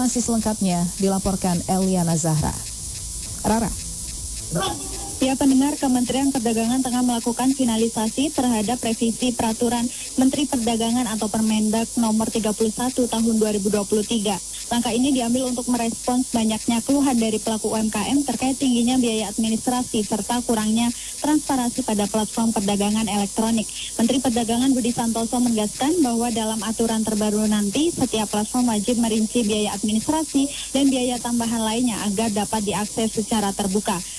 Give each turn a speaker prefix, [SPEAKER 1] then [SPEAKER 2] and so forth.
[SPEAKER 1] Informasi selengkapnya dilaporkan Eliana Zahra. Rara.
[SPEAKER 2] Ya, pendengar, Kementerian Perdagangan tengah melakukan finalisasi terhadap revisi Peraturan Menteri Perdagangan atau Permendag nomor 31 tahun 2023. Langkah ini diambil untuk merespons banyaknya keluhan dari pelaku UMKM terkait tingginya biaya administrasi serta kurangnya transparansi pada platform perdagangan elektronik. Menteri Perdagangan Budi Santoso menegaskan bahwa dalam aturan terbaru nanti, setiap platform wajib merinci biaya administrasi dan biaya tambahan lainnya agar dapat diakses secara terbuka.